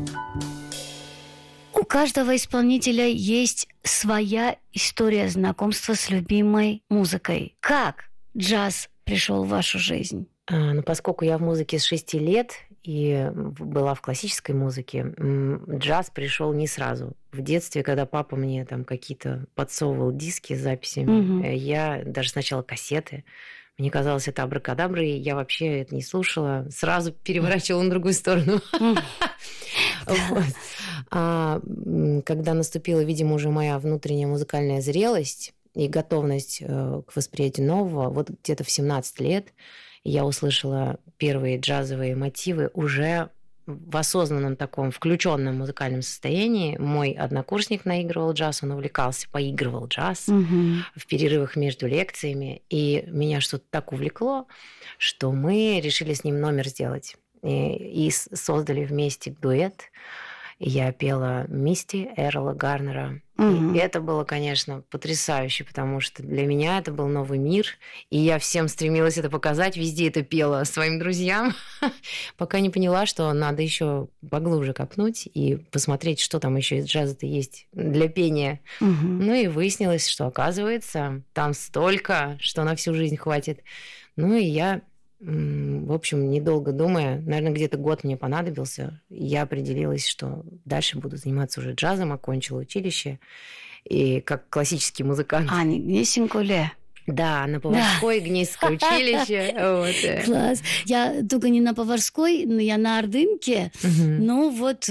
У каждого исполнителя есть своя история знакомства с любимой музыкой. Как джаз пришел в вашу жизнь? Поскольку я в музыке с 6 лет и была в классической музыке, джаз пришел не сразу. В детстве, когда папа мне там какие-то подсовывал диски с записями, я даже сначала кассеты, мне казалось, это абракадабра, и я вообще это не слушала, сразу переворачивала на другую сторону. А когда наступила, видимо, уже моя внутренняя музыкальная зрелость и готовность к восприятию нового, вот где-то в 17 лет я услышала первые джазовые мотивы уже в осознанном таком включенном музыкальном состоянии. Мой однокурсник наигрывал джаз, он увлекался, поигрывал джаз в перерывах между лекциями, и меня что-то так увлекло, что мы решили с ним номер сделать. И создали вместе дуэт. Я пела «Мисти» Эрла Гарнера. И это было, конечно, потрясающе, потому что для меня это был новый мир, и я всем стремилась это показать, везде это пела своим друзьям, пока не поняла, что надо еще поглубже копнуть и посмотреть, что там еще из джаза-то есть для пения. Ну и выяснилось, что, оказывается, там столько, что на всю жизнь хватит. Ну и я... В общем, недолго думая, наверное, где-то год мне понадобился, я определилась, что дальше буду заниматься уже джазом, окончила училище, и как классический музыкант. не Гнесинкуле. Да, на Поварской, Гнесинское училище. Класс. Я только не на Поварской, но я на Ордынке. Ну вот